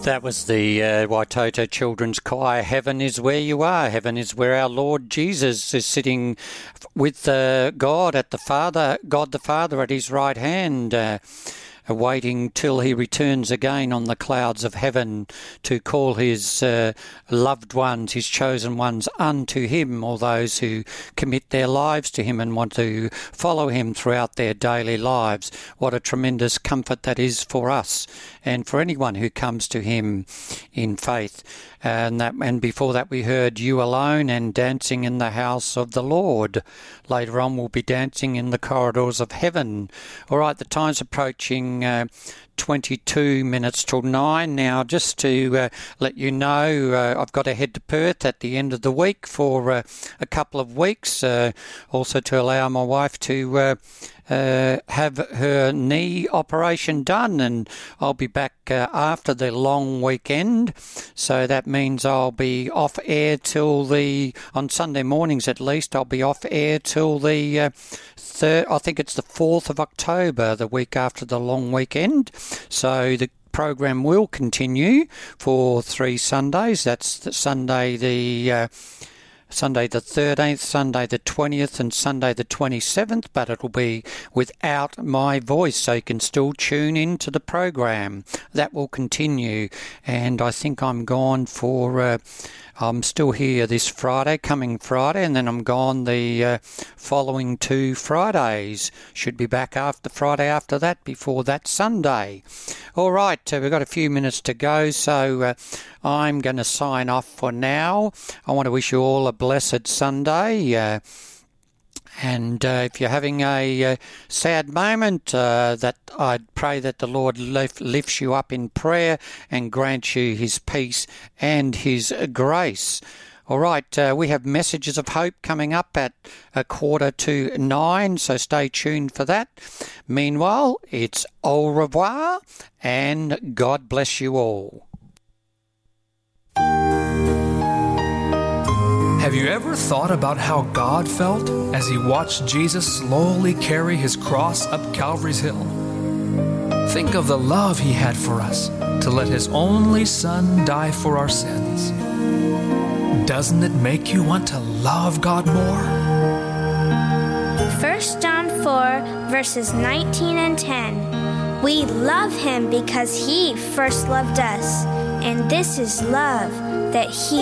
That was the Waitoto Children's Choir. Heaven is where you are. Heaven is where our Lord Jesus is sitting with God the Father at his right hand, waiting till he returns again on the clouds of heaven to call his loved ones, his chosen ones, unto him, all those who commit their lives to him and want to follow him throughout their daily lives. What a tremendous comfort that is for us and for anyone who comes to him in faith. And before that we heard You Alone and Dancing in the House of the Lord. Later on we'll be dancing in the corridors of heaven. All right, the time's approaching 22 minutes till 9 now. Just to let you know, I've got to head to Perth at the end of the week for a couple of weeks, also to allow my wife to have her knee operation done, and I'll be back after the long weekend, so that means I'll be off air till on Sunday mornings at least, I'll be off air till the I think it's the 4th of October, the week after the long weekend. So the program will continue for 3 Sundays. That's the Sunday the 13th, Sunday the 20th and Sunday the 27th, but it'll be without my voice, so you can still tune in to the program. That will continue, and I think I'm gone for... I'm still here this coming Friday, and then I'm gone the following 2 Fridays. Should be back after Friday after that, before that Sunday. All right, we've got a few minutes to go, so I'm going to sign off for now. I want to wish you all a blessed Sunday. And if you're having a sad moment, that I'd pray that the Lord lifts you up in prayer and grants you his peace and his grace. All right, we have Messages of Hope coming up at 8:45, so stay tuned for that. Meanwhile, it's au revoir and God bless you all. Have you ever thought about how God felt as he watched Jesus slowly carry his cross up Calvary's hill? Think of the love he had for us to let his only Son die for our sins. Doesn't it make you want to love God more? 1 John 4, verses 19 and 10. We love him because he first loved us, and this is love, that he